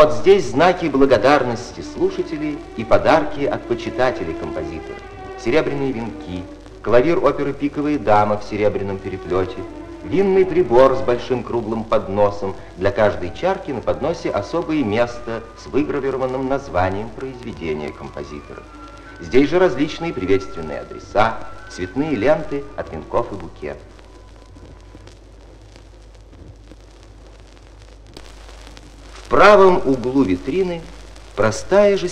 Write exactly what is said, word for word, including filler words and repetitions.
вот здесь знаки благодарности слушателей и подарки от почитателей композитора. Серебряные венки, клавир оперы «Пиковая дама» в серебряном переплете, винный прибор с большим круглым подносом, для каждой чарки на подносе особое место с выгравированным названием произведения композитора. Здесь же различные приветственные адреса, цветные ленты от венков и букет. В правом углу витрины простая же